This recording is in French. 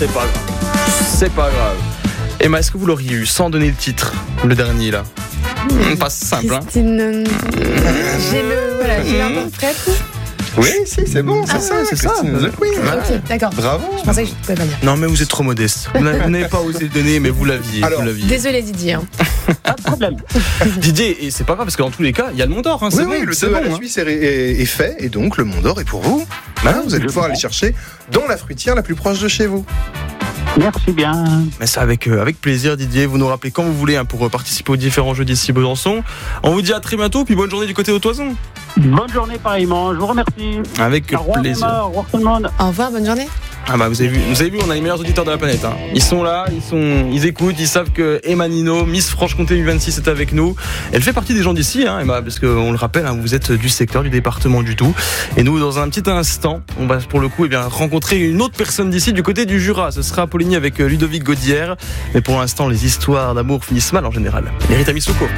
c'est pas grave. C'est pas grave. Emma, est-ce que vous l'auriez eu sans donner le titre, le dernier là? Pas simple, hein. Christine, j'ai l'interprète. Oui, si, c'est bon, c'est ça, Christine The Queen. Ok, d'accord. Bravo. Je pensais que je ne pouvais pas dire. Non, mais vous êtes trop modeste. Vous n'avez pas osé le donner, mais vous l'aviez. Alors, vous l'aviez. Désolé Didier. Pas de problème. Didier, et c'est pas grave parce que dans tous les cas, il y a le Mont d'Or. Hein, c'est Oui, bon, le c'est 2 à bon. la Hein. Suisse est fait, et donc le Mont d'Or est pour vous. Vous allez pouvoir aller chercher dans la fruitière la plus proche de chez vous. Merci bien. Mais ça avec plaisir, Didier. Vous nous rappelez quand vous voulez pour participer aux différents jeux d'ici Besançon. On vous dit à très bientôt, puis bonne journée du côté d'Autoison. Bonne journée pareillement, je vous remercie. Avec Au revoir, plaisir. Emma, au revoir tout le monde. Au revoir, bonne journée. Ah bah vous avez vu, on a les meilleurs auditeurs de la planète. Hein. Ils sont là, ils écoutent, ils savent que Emma Nino, Miss Franche-Comté U26 est avec nous. Elle fait partie des gens d'ici, hein, Emma, parce qu'on le rappelle, hein, vous êtes du secteur, du département du Doubs. Et nous, dans un petit instant, on va pour le coup rencontrer une autre personne d'ici, du côté du Jura. Ce sera Apollinie avec Ludovic Gaudière. Mais pour l'instant, les histoires d'amour finissent mal en général. Rita Missouko.